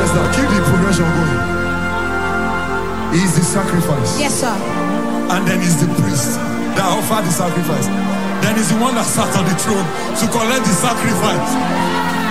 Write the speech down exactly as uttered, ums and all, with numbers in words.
Yes, sir. Keep the progression going. He is the sacrifice. Yes, sir. And then he's the priest that offered the sacrifice. Then he's the one that sat on the throne to collect the sacrifice.